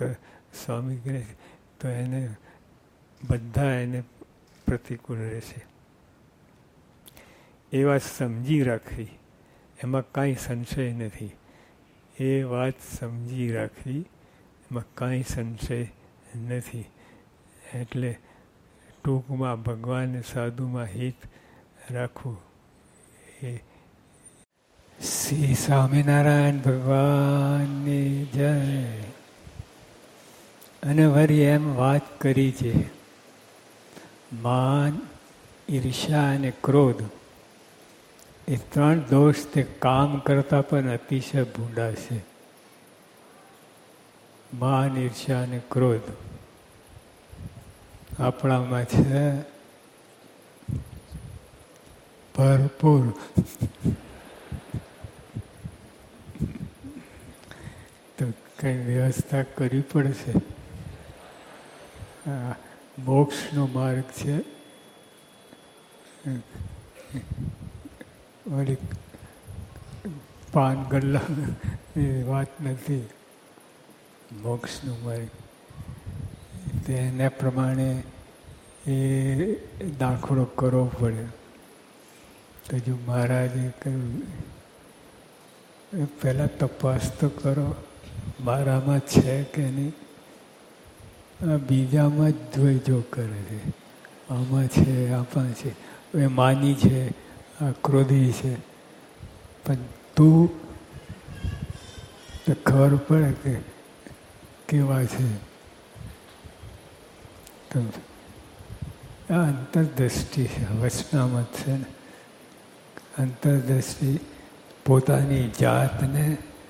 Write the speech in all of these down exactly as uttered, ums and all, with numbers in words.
તો સ્વામી કહે તો એને બધા એને પ્રતિકૂળ રહેશે. એ વાત સમજી રાખવી, એમાં કાંઈ સંશય નથી. એ વાત સમજી રાખવી, એમાં કાંઈ સંશય નથી. એટલે ટૂંકમાં ભગવાન સાધુમાં હિત રાખવું. એ શ્રી સ્વામિનારાયણ ભગવાનની જય. અને વળી એમ વાત કરી છે, માન, ઈર્ષ્યા અને ક્રોધ એ ત્રણ દોષ તે કામ કરતા પણ અતિશય ભૂંડા છે. માન, ઈર્ષ્યા અને ક્રોધ આપણામાં છે ભરપૂર. તો કઈ વ્યવસ્થા કરવી પડશે. આ મોક્ષનો માર્ગ છે. વળી પાન ગલ્લા એ વાત નથી. મોક્ષનો માર્ગ તેને પ્રમાણે એ દાખલો કરવો પડે. તો જો મહારાજે કહ્યું પહેલાં તપાસ તો કરો મારામાં છે કે નહીં. આ બીજામાં જ દ્વેજો કરે છે. આમાં છે, આમાં છે, એ માની છે, આ ક્રોધી છે. પણ તું તો ખબર પડે કે કેવા છે. તો આ અંતરદ્રષ્ટિ છે, વચનામત છે ને. અંતરદ્રષ્ટિ પોતાની જાતને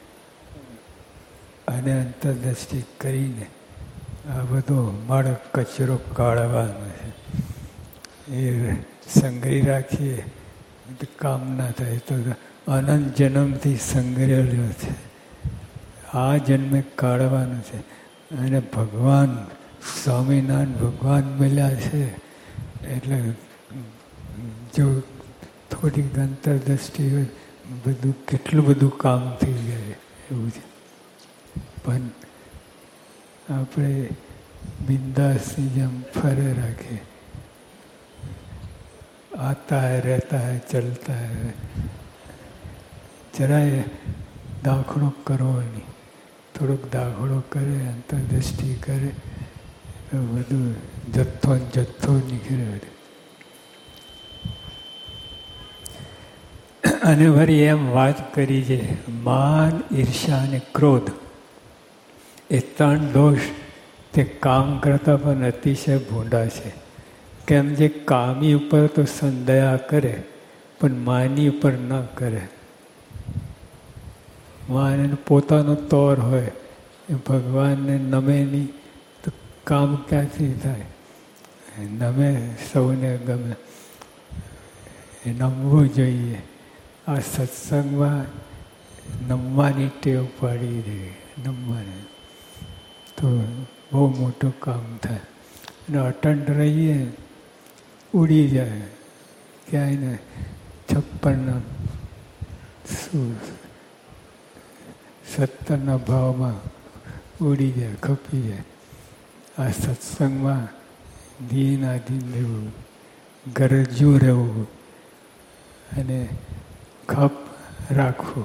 અને અંતરદ્રષ્ટિ કરીને આ બધો મળ કચરો કાઢવાનો છે. એ સંગ્રહી રાખીએ તો કામ ના થાય. તો અનંત જન્મથી સંગ્રહેલો છે, આ જન્મે કાઢવાનું છે. અને ભગવાન સ્વામિનારાયણ ભગવાન મળ્યા છે એટલે જો થોડીક અંતરદ્રષ્ટિ હોય બધું કેટલું બધું કામ થઈ જાય એવું છે. પણ આપણે બિંદાસની જેમ ફરે રાખીએ. આતા હૈ, રહેતા હૈ, ચલતા હૈ. જરાય દાખલો કરવો નહીં. થોડોક દાખલો કરે, અંતરદ્રષ્ટિ કરે તો બધું જથ્થો જથ્થો નીકળે. અને વળી એમ વાત કરી છે, માન, ઈર્ષ્યા અને ક્રોધ એ ત્રણ દોષ તે કામ કરતા પણ અતિશય ભૂંડા છે. કેમ જે કામી ઉપર તો સંદયા કરે પણ માની ઉપર ન કરે. માન પોતાનો તોર હોય એ ભગવાનને નમે નહીં તો કામ ક્યાંથી થાય. નમે સૌને ગમે, એ નમવું જોઈએ. આ સત્સંગમાં નમવાની ટેવ પાડી દે. નમવાની તો બહુ મોટું કામ થાય. અને અટંડ રહીએ ઉડી જાય ક્યાંય ને છપ્પનના શું સત્તરના ભાવમાં ઉડી જાય, ખપી જાય. આ સત્સંગમાં દીનાધીન રહેવું, ગરજુ રહેવું અને ખપ રાખવું.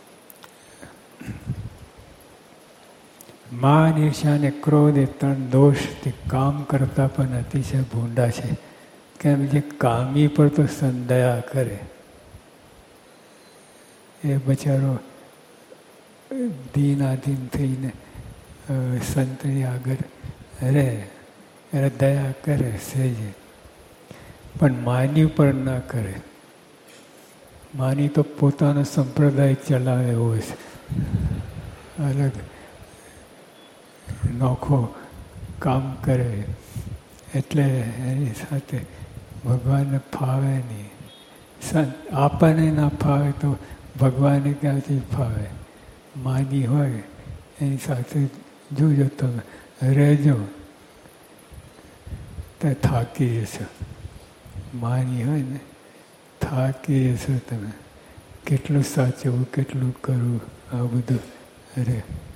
માન, ઈર્ષ્યા અને ક્રોધ એ ત્રણ દોષ તે કામ કરતા પણ અતિશય ભૂંડા છે. કેમ જે કામી પર તો સંદયા કરે એ બચારો દીનાધીન થઈને સંતની આગળ રહે, એને દયા કરે સહેજે, પણ માની પર ના કરે. માની તો પોતાનો સંપ્રદાય ચલાવે હોય છે, અલગ નોખો કામ કરે એટલે એની સાથે ભગવાનને ફાવે નહીં. સંત આપણને ના ફાવે તો ભગવાનને ક્યાંથી ફાવે. માની હોય એની સાથે જોજો તમે રહેજો તો થાકી જશો. માની હોય ને થાકી જશો તમે. કેટલું સાચવું, કેટલું કરવું, આ બધું અરે